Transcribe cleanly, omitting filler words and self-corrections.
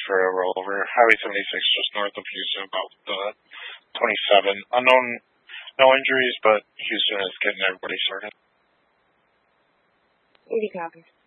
for a rollover. Highway 76 just north of Houston, about 27. Unknown, no injuries, but Houston is getting everybody sorted. 80 copies.